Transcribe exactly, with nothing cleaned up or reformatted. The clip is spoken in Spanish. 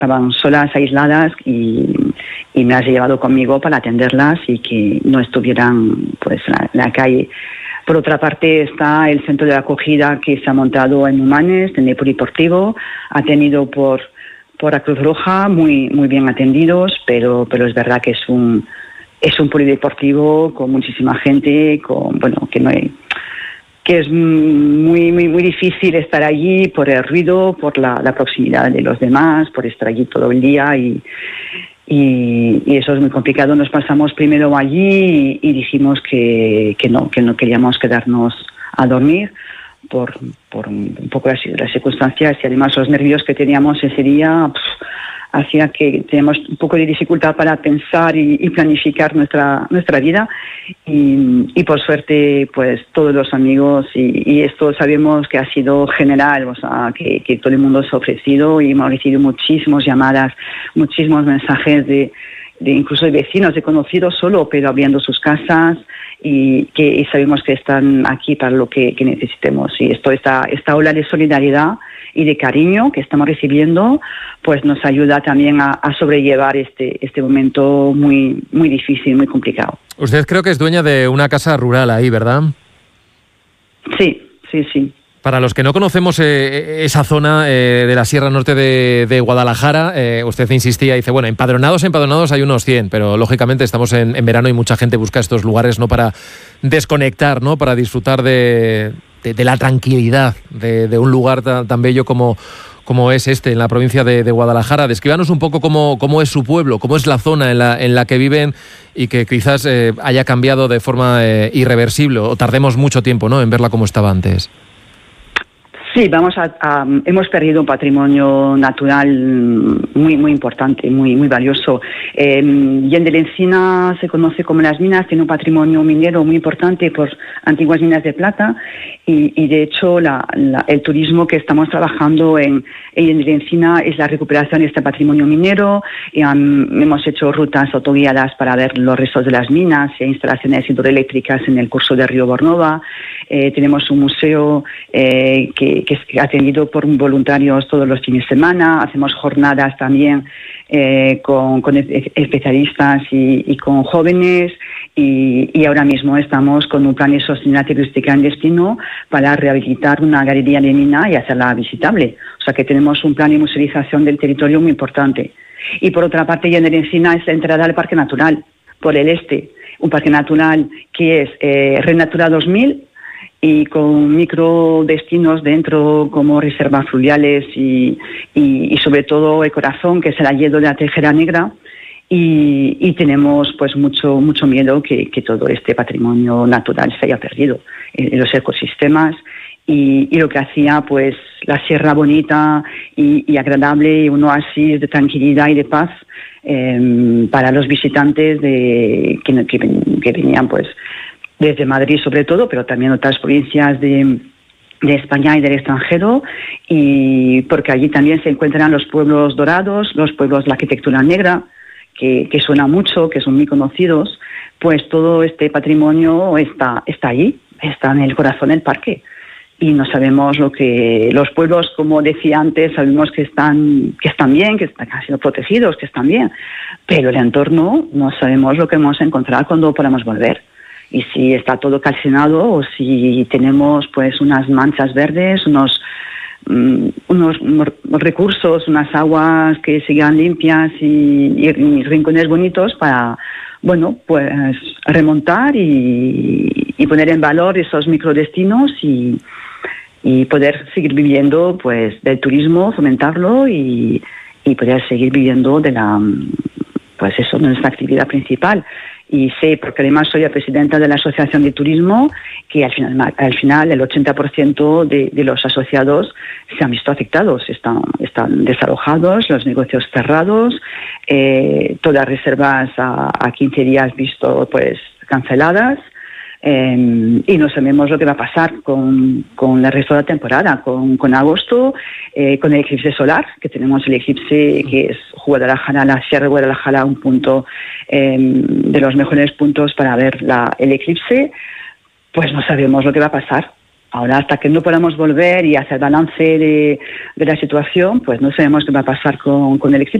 estaban solas, aisladas, y, y me has llevado conmigo para atenderlas y que no estuvieran pues en la, en la calle. Por otra parte está el centro de acogida que se ha montado en Humanes, en el polideportivo, ha tenido por por la Cruz Roja muy muy bien atendidos, pero pero es verdad que es un es un polideportivo con muchísima gente, con bueno que no hay, que es muy muy muy difícil estar allí por el ruido, por la, la proximidad de los demás, por estar allí todo el día y Y, y eso es muy complicado. Nos pasamos primero allí y, y dijimos que, que no, que no queríamos quedarnos a dormir por, por un poco las, las circunstancias y además los nervios que teníamos ese día pff, hacía que teníamos un poco de dificultad para pensar y, y planificar nuestra nuestra vida y, y por suerte pues todos los amigos y, y esto sabemos que ha sido general, o sea que, que todo el mundo se ha ofrecido y hemos recibido muchísimas llamadas, muchísimos mensajes de, de incluso de vecinos, de conocidos solo, pero abriendo sus casas y que y sabemos que están aquí para lo que, que necesitemos y esto esta esta ola de solidaridad y de cariño que estamos recibiendo, pues nos ayuda también a, a sobrellevar este este momento muy muy difícil, muy complicado. Usted creo que es dueña de una casa rural ahí, ¿verdad? Sí, sí, sí. Para los que no conocemos eh, esa zona eh, de la Sierra Norte de, de Guadalajara, eh, usted insistía y dice, bueno, empadronados, empadronados hay unos cien, pero lógicamente estamos en, en verano y mucha gente busca estos lugares no para desconectar, ¿no? Para disfrutar de, de, de la tranquilidad de, de un lugar tan, tan bello como, como es este, en la provincia de, de Guadalajara. Descríbanos un poco cómo, cómo es su pueblo, cómo es la zona en la, en la que viven y que quizás eh, haya cambiado de forma eh, irreversible o tardemos mucho tiempo, ¿no?, en verla como estaba antes. Sí, vamos a, a hemos perdido un patrimonio natural muy muy importante, muy muy valioso. Eh, Llen de la Encina se conoce como Las Minas, tiene un patrimonio minero muy importante por antiguas minas de plata y, y de hecho la, la, el turismo que estamos trabajando en, en Llen de la Encina es la recuperación de este patrimonio minero. Y, um, hemos hecho rutas autoguiadas para ver los restos de las minas e instalaciones hidroeléctricas en el curso del río Bornova. Eh, tenemos un museo eh, que que es atendido por voluntarios todos los fines de semana. Hacemos jornadas también eh, con, con especialistas y, y con jóvenes y, y ahora mismo estamos con un plan de sostenibilidad turística en destino para rehabilitar una galería lenina y hacerla visitable. O sea que tenemos un plan de musealización del territorio muy importante. Y por otra parte, Llen de la Encina es la entrada al Parque Natural por el este, un parque natural que es eh, Red Natura dos mil y con microdestinos dentro como reservas fluviales y, y, y sobre todo el corazón, que es el hayedo de la Tejera Negra, y, y tenemos pues mucho mucho miedo que, que todo este patrimonio natural se haya perdido en, en los ecosistemas y, y lo que hacía pues la sierra bonita y, y agradable y un oasis de tranquilidad y de paz eh, para los visitantes de que, que, que venían pues desde Madrid sobre todo, pero también otras provincias de, de España y del extranjero, y porque allí también se encuentran los pueblos dorados, los pueblos de la arquitectura negra, que, que suena mucho, que son muy conocidos, pues todo este patrimonio está, está allí, está en el corazón del parque. Y no sabemos lo que los pueblos, como decía antes, sabemos que están que están bien, que están, que han sido protegidos, que están bien, pero el entorno no sabemos lo que vamos a encontrar cuando podamos volver. Y si está todo calcinado o si tenemos pues unas manchas verdes, unos, um, unos recursos, unas aguas que sigan limpias y, y, y rincones bonitos para, bueno, pues remontar y, y poner en valor esos microdestinos y, y poder seguir viviendo pues del turismo, fomentarlo y, y poder seguir viviendo de la, pues eso, de nuestra actividad principal. Y sé, porque además soy la presidenta de la Asociación de Turismo, que al final, al final el ochenta por ciento de, de los asociados se han visto afectados, están, están desalojados, los negocios cerrados, eh, todas las reservas a, a quince días visto pues canceladas. Eh, y no sabemos lo que va a pasar con, con el resto de la temporada, con, con agosto, eh, con el eclipse solar, que tenemos el eclipse que es Guadalajara, la Sierra de Guadalajara, un punto eh, de los mejores puntos para ver la, el eclipse, pues no sabemos lo que va a pasar. Ahora, hasta que no podamos volver y hacer balance de, de la situación, pues no sabemos qué va a pasar con, con el equipo.